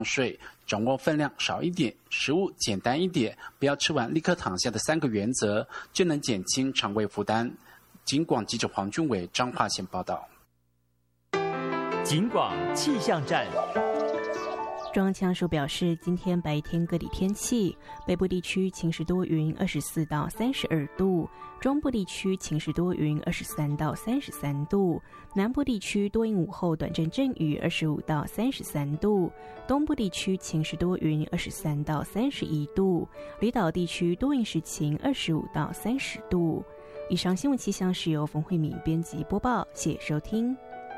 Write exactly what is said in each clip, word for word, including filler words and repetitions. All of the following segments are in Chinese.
睡，掌握分量少一点，食物简单一点，不要吃完立刻躺下的三个原则，就能减轻肠胃负担。警广记者黄俊伟彰化县报道。 警广气象站。 中央气象署表示，今天白天各地天气，北部地区晴时多云，二十四到三十二度；中部地区晴时多云，二十三到三十三度；南部地区多云午后短暂阵雨，二十五到三十三度；东部地区晴时多云，二十三到三十一度；离岛地区多云时晴，二十五到三十度。以上新闻气象是由冯慧敏编辑播报，谢谢收听。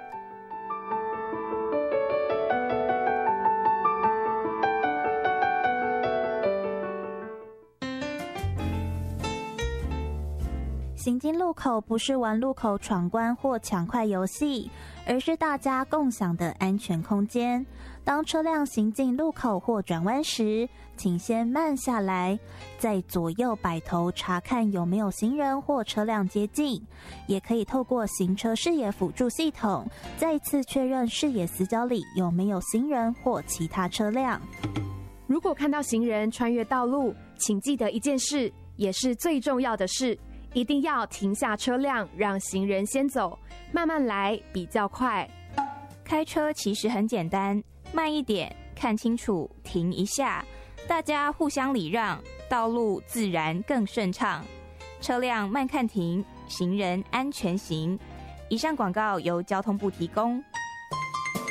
行经路口不是玩路口闯关或抢快游戏，而是大家共享的安全空间。当车辆行进路口或转弯时，请先慢下来，在左右摆头查看有没有行人或车辆接近，也可以透过行车视野辅助系统，再次确认视野死角里有没有行人或其他车辆。 如果看到行人穿越道路，请记得一件事，也是最重要的事，一定要停下车辆，让行人先走，慢慢来比较快。 开车其实很简单，慢一点，看清楚，停一下，大家互相礼让，道路自然更顺畅。车辆慢看停，行人安全行。以上广告由交通部提供。